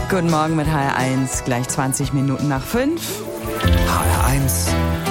Guten Morgen mit HR1, gleich 20 Minuten nach 5. HR1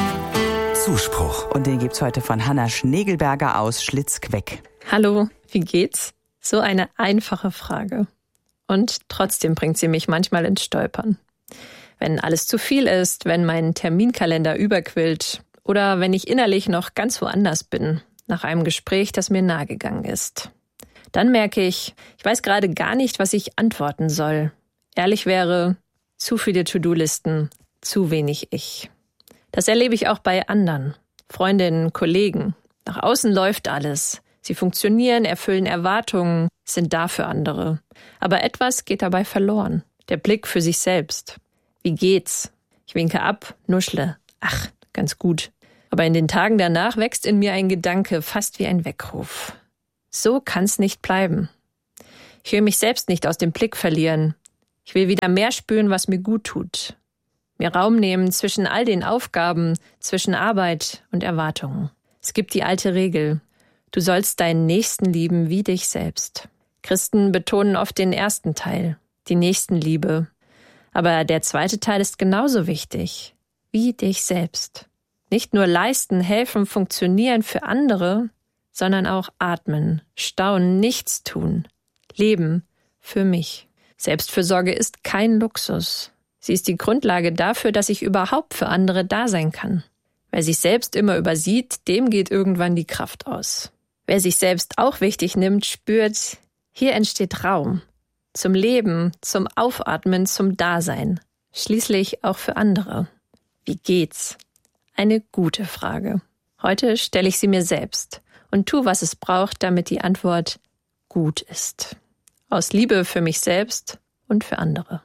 Zuspruch. Und den gibt's heute von Hanna Schnegelberger aus Schlitzqueck. Hallo, wie geht's? So eine einfache Frage. Und trotzdem bringt sie mich manchmal ins Stolpern. Wenn alles zu viel ist, wenn mein Terminkalender überquillt oder wenn ich innerlich noch ganz woanders bin, nach einem Gespräch, das mir nahegegangen ist. Dann merke ich weiß gerade gar nicht, was ich antworten soll. Ehrlich wäre, zu viele To-Do-Listen, zu wenig ich. Das erlebe ich auch bei anderen, Freundinnen, Kollegen. Nach außen läuft alles. Sie funktionieren, erfüllen Erwartungen, sind da für andere. Aber etwas geht dabei verloren. Der Blick für sich selbst. Wie geht's? Ich winke ab, nuschle. Ach, ganz gut. Aber in den Tagen danach wächst in mir ein Gedanke, fast wie ein Weckruf. So kann's nicht bleiben. Ich will mich selbst nicht aus dem Blick verlieren. Ich will wieder mehr spüren, was mir gut tut. Mir Raum nehmen zwischen all den Aufgaben, zwischen Arbeit und Erwartungen. Es gibt die alte Regel. Du sollst deinen Nächsten lieben wie dich selbst. Christen betonen oft den ersten Teil, die Nächstenliebe. Aber der zweite Teil ist genauso wichtig, wie dich selbst. Nicht nur leisten, helfen, funktionieren für andere, sondern auch atmen, staunen, nichts tun, leben für mich. Selbstfürsorge ist kein Luxus. Sie ist die Grundlage dafür, dass ich überhaupt für andere da sein kann. Wer sich selbst immer übersieht, dem geht irgendwann die Kraft aus. Wer sich selbst auch wichtig nimmt, spürt, hier entsteht Raum. Zum Leben, zum Aufatmen, zum Dasein. Schließlich auch für andere. Wie geht's? Eine gute Frage. Heute stelle ich sie mir selbst und tue, was es braucht, damit die Antwort gut ist. Aus Liebe für mich selbst und für andere.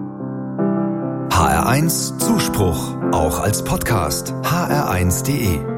HR1 Zuspruch, auch als Podcast. hr1.de